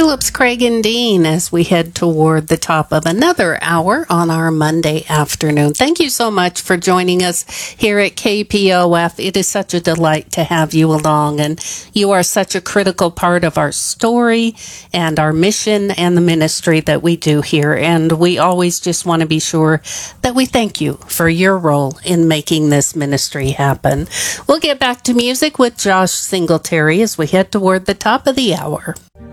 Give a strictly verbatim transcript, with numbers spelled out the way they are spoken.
Phillips, Craig, and Dean as we head toward the top of another hour on our Monday afternoon. Thank you so much for joining us here at K P O F. It is such a delight to have you along, and you are such a critical part of our story and our mission and the ministry that we do here. And we always just want to be sure that we thank you for your role in making this ministry happen. We'll get back to music with Josh Singletary as we head toward the top of the hour.